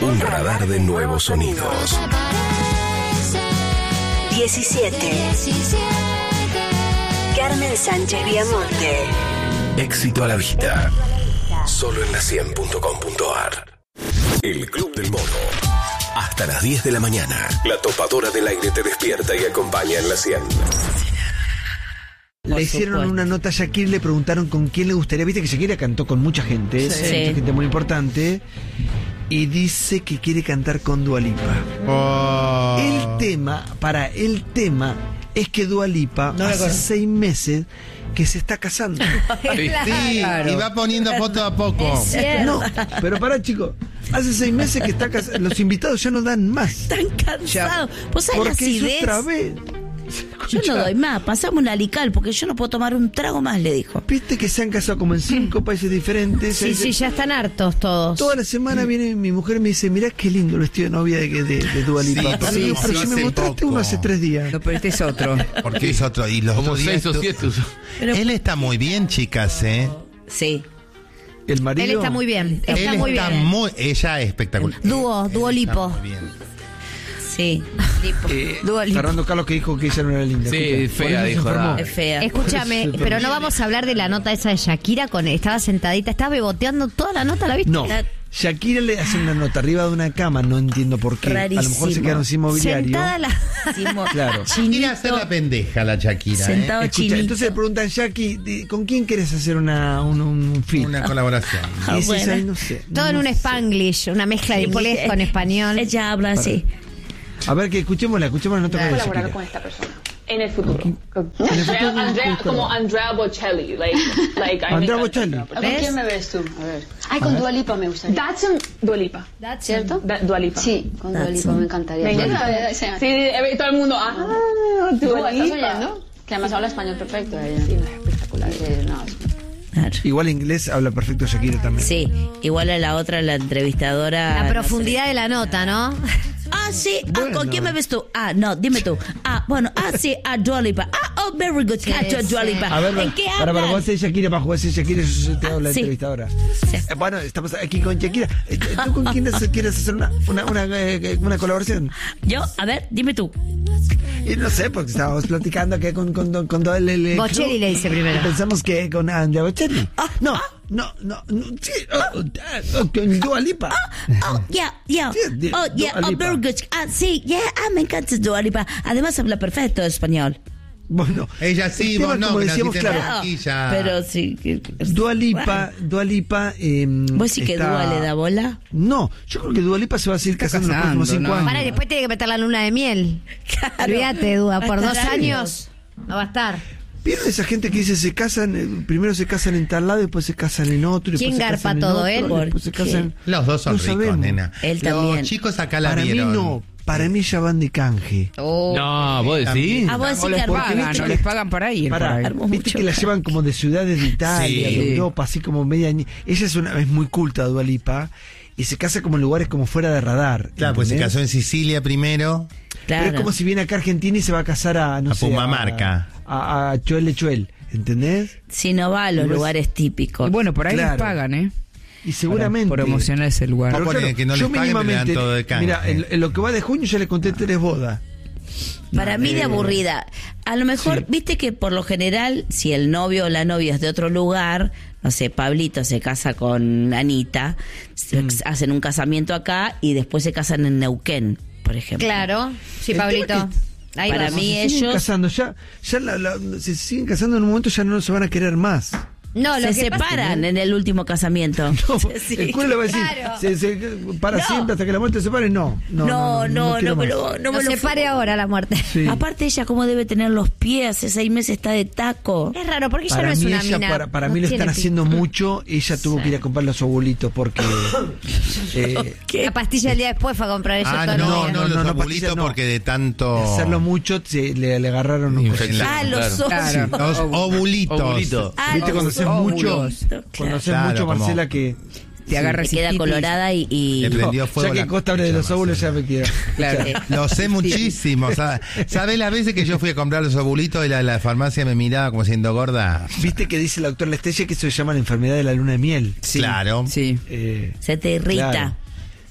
Un radar de nuevos sonidos. 17. Carmen Sánchez Viamonte. Éxito a la vista. Solo en la100.com.ar. El Club del Mono. Hasta las 10 de la mañana. La topadora del aire te despierta y acompaña en la 100. Le hicieron una nota a Shakira y le preguntaron con quién le gustaría. Viste que Shakira cantó con mucha gente, mucha gente muy importante. Y dice que quiere cantar con Dua Lipa. El tema es que Dua Lipa hace 6 meses que se está casando. Sí, y va poniendo foto a poco. No, pero pará, chicos. Hace 6 meses que está casado. Los invitados ya no dan más. Están cansados. ¿Vos sabés la Porque acidez? otra vez. Yo no doy más, pasame un alical porque yo no puedo tomar un trago más, le dijo. Viste que se han casado como en 5 países diferentes. Sí, ya están hartos todos. Toda la semana viene mi mujer y me dice, mirá qué lindo el vestido de novia de Dua Lipa. Sí, pero si me mostraste uno hace 3 días. No, pero este es otro. Porque es otro. Y los Como otros días 6 o 7. Él está muy bien, chicas, ¿eh? Sí. El marido. Él está muy bien. Está Él muy está bien. ella es espectacular. Dúo Lipo. Está muy bien. Sí. Dua Lipa. Fernando Carlos que dijo que ella no era linda. Sí, Escucha, fea, por eso se dijo, enfermó. Es fea. Escúchame, pero no vamos a hablar de la nota esa de Shakira. Estaba sentadita, estaba beboteando toda la nota, ¿la viste? No, Shakira le hace una nota arriba de una cama, no entiendo por qué. A lo mejor se Rarísimo. quedaron sin mobiliario. Sentada la... Claro. Quiere hacer la pendeja la Shakira, Sentado ¿eh? Escucha, chinito. entonces le preguntan, Jackie, ¿con quién querés hacer un feat? Una colaboración. Y dice, bueno. "Ay, no sé. Todo en un Spanglish, una mezcla de inglés con español. Ella habla así. A ver, que escuchemos la nota con colaborar Shakira. con esta persona en el futuro. En el futuro, Andrea, ¿cómo? como Andrea Bocelli, like Andrea Bocelli. ¿Con quién me ves tú? A ver. Ay, con Dua Lipa me gustaría. Dua Lipa. ¿Cierto? Dua Lipa. Sí, con Dua Lipa me encantaría. Sí, todo el mundo. Dua ¿Estás Lipa. oyendo? Que además habla español perfecto ella. Sí, es espectacular. Claro. Igual inglés habla perfecto Shakira también. Sí, igual a la otra, la entrevistadora. La profundidad de la nota, ¿no? Ah, sí, Bueno. ¿con quién me ves tú? Ah, no, dime tú. Bueno, sí, Dua Lipa. Oh, very good, cacho, Dua Lipa. A ver, ¿En qué para hablan? vos decís Shakira, para jugar Shakira, yo te hago la sí. entrevistadora. Sí. Bueno, estamos aquí con Shakira. ¿Tú con quién quieres hacer una colaboración? Yo, a ver, dime tú. Y no sé, porque estábamos platicando que con el Bocelli le dice primero. Pensamos que con Andrea Bocelli. No, sí, con Dua Lipa. Yeah. Sí, Oh, yeah, Dua Lipa. very good. Sí, me encanta Dua Lipa. Además habla perfecto español. Bueno, Ella sí, el tema, vos no, como que decíamos, naciste en claro, Barranquilla. Pero sí. Dua Lipa. ¿Vos sí que Dua le da bola? No, yo creo que Dua Lipa se va a seguir casando en los próximos 5 casando, años. Para, después tiene que meter la luna de miel. Olvídate, Dua, por 2 años no va a estar. ¿Vieron esa gente que dice se casan, primero se casan en tal lado, después se casan en otro, y ¿Quién después se garpa casan en todo, otro, él? y después se ¿Por qué? casan? Los dos son No ricos, sabemos. nena. Él Los también. chicos acá la Para vieron. mí no, para mí ya van de canje. No, vos decís. Ah, vos decís O les que armó pagan, mucho. o les pagan para ir. Pará, por ahí. Armó viste mucho. que la llevan como de ciudades de Italia, Sí. de Europa, así como media. Ella es muy culta, Dua Lipa, y se casa como en lugares como fuera de radar. Claro, pues se ¿entendés? casó en Sicilia primero. Pero Claro. es como si viene acá a Argentina y se va a casar a, no A sé, Pumamarca. a Chuel de Chuel, ¿entendés? Si no va a los Y vos- lugares típicos. Y bueno, por ahí Claro. les pagan, ¿eh? Y seguramente. Por promocionar ese lugar. Pero Vos ponés que no les yo paguen, pero le dan mínimamente, todo de canje. mira, en lo que va de junio ya le conté 3 bodas. Para mí de aburrida. A lo mejor, Sí. viste que por lo general, si el novio o la novia es de otro lugar, no sé, Pablito se casa con Anita, hacen un casamiento acá y después se casan en Neuquén, por ejemplo. Claro. Sí, El tema Pablito. Ahí para vamos. mí Se siguen ellos- casando, ya se siguen casando en un momento, ya no se van a querer más. No, lo Se que pasa- separan en el último casamiento. No, Sí. el cura le va a decir, Claro. para No. siempre hasta que la muerte se separe, no quiero más. no No me lo se pare ahora la muerte. Sí. Aparte ella cómo debe tener los pies, hace 6 meses está de taco. Es raro, porque ella Para no es mí, una ella, mina. para no mí lo tiene están pi- haciendo mucho. Ella tuvo que ir a comprarle a su abuelito porque ¿Qué? La pastilla el día después fue a comprar ella Ah, todo el no, día. no, los no, abuelitos pastilla no. porque de tanto... hacerlo mucho le agarraron un Infección. cosito. Ah, los Claro. ojos. Los ovulitos. Ovulitos. Ah, Viste cuando los haces mucho, óvulos. cuando haces Claro, mucho, como- Marcela, que Te agarra Te queda cistitis. colorada y Le prendió fuego ya que la Costa hable de los concha, óvulos ya me queda. Claro. Lo sé muchísimo. ¿Sabes las veces que yo fui a comprar los ovulitos y la farmacia me miraba como siendo gorda? Viste que dice la doctora Lestella que eso se llama la enfermedad de la luna de miel. Claro. Sí. se te irrita. Claro.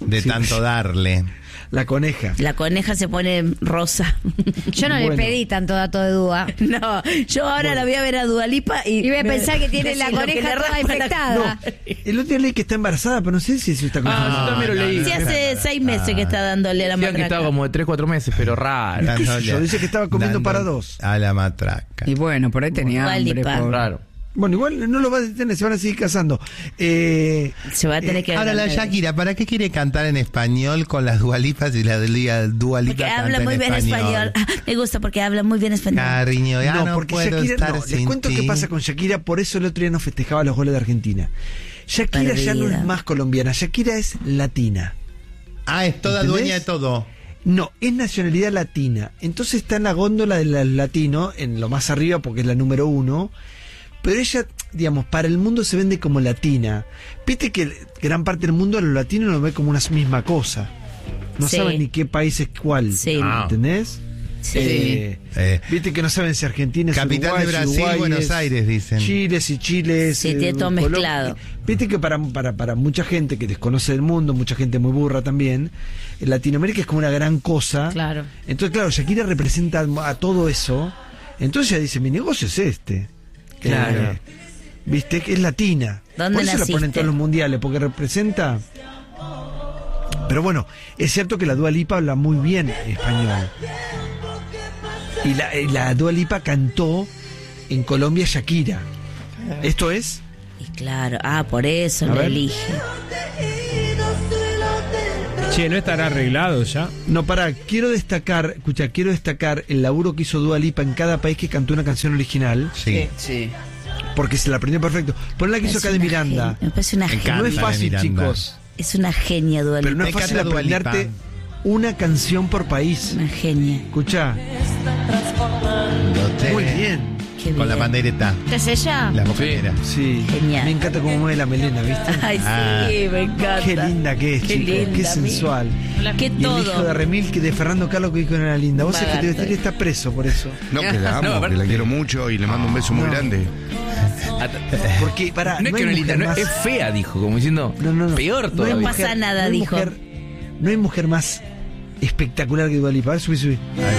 De Sí. tanto darle. La coneja. La coneja se pone rosa. Yo no le Bueno. pedí tanto dato de Dúa. No, yo ahora la voy a ver a Dua Lipa y voy a pensar que tiene la lo que coneja le toda raspa la- infectada. No, el otro día leí que está embarazada, pero no sé si eso está Ah, confirmado. yo también lo leí. Sí, hace 6 meses que está dándole a la Decían que estaba matraca. como de 3-4 meses, pero raro. Yo dice que estaba comiendo para dos. A la matraca. Y bueno, por ahí tenía Dua hambre. Lipa. pobre. Raro. Bueno, igual no lo va a detener, se van a seguir casando. Se va a tener que Ahora la Shakira, ¿para qué quiere cantar en español con las Dualipas y la Dua Lipa Porque canta habla muy en bien español. Ah, me gusta porque habla muy bien español. Cariño, ya no, No, porque puedo Shakira, estar no, les sin cuento ti. qué pasa con Shakira, por eso el otro día no festejaba los goles de Argentina. Shakira ya no Perdida. es más colombiana, Shakira es latina. Ah, es toda ¿Entendés? dueña de todo. No, es nacionalidad latina. Entonces está en la góndola del latino, en lo más arriba porque es la número 1. Pero ella, digamos, para el mundo se vende como latina. Viste que gran parte del mundo a los latinos lo ve como una misma cosa. No Sí. saben ni qué país es cuál. Sí. ¿Entendés? Sí. Viste que no saben si Argentina es Capital Uruguay, de si Brasil, Uruguay Buenos es Aires, dicen. Chile, si Chile es Sí, tiene todo Colombia. mezclado. Viste que para mucha gente que desconoce el mundo, mucha gente muy burra también, Latinoamérica es como una gran cosa. Claro. Entonces, claro, Shakira representa a todo eso. Entonces ella dice, mi negocio es este. Claro. Viste, que es latina. ¿Dónde Por eso la naciste? ponen en todos los mundiales, porque representa... Pero bueno, es cierto que la Dua Lipa habla muy bien español. Y la Dua Lipa cantó en Colombia Shakira. ¿Esto es? Y claro, por eso A lo ver. elige. Che, ¿no estará arreglado ya? No, quiero destacar el laburo que hizo Dua Lipa en cada país que cantó una canción original, Sí. Sí. porque se la aprendió perfecto. Por la que hizo Es acá de una Miranda. genia. Me parece una Me genia. No es Canta de fácil, Miranda. chicos. Es una genia, Dua Pero Lipa. no es Me fácil encanta Dua Lipa. aprenderte una canción por país. Una genia. Escucha, muy bien. Qué Con la bien. pandereta, ¿Esta es ella? la bocanera. Sí, Genial. me encanta cómo mueve la melena, ¿viste? Ay, sí, Ah. me encanta. Qué linda que es, Qué chicos, linda, qué sensual. Qué Y el hijo de todo. Remil, que de Fernando Carlos, que dijo que no era linda. Vos sabés que Lagarto. Tebestieri está preso por eso. No, que la amo, No, aparte- que la quiero mucho y le mando un beso muy No. grande. Porque, pará, No es que hay no es linda, mujer no, más- es fea, dijo, como diciendo. No. Peor No hay todavía. No pasa nada, no hay dijo. no hay mujer más espectacular que Dua Lipa. A ver, subí.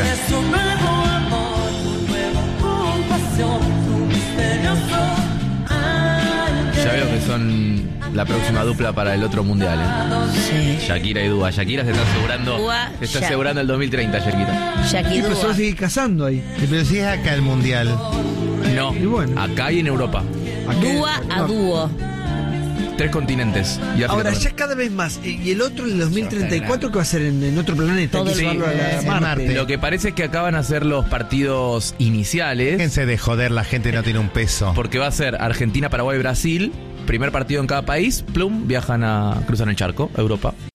Ya veo que son la próxima dupla para el otro mundial, Sí. Shakira y Dua. Shakira se está asegurando. Dua, Se está Shak- asegurando el 2030, Shakira. Y Shakira. pero se va a seguir casando ahí. Sí, pero si es acá el mundial. No. Y bueno. Acá y en Europa. Dúa a dúo. 3 continentes. Y África Ahora, también. ya cada vez más. Y el otro, el 2034, que va a ser en otro planeta. Todo Hay que el llevarlo a la en Marte. Marte. Lo que parece es que acaban a ser los partidos iniciales. Déjense de joder, la gente no tiene un peso. Porque va a ser Argentina, Paraguay, Brasil. Primer partido en cada país. Plum, cruzan el charco a Europa.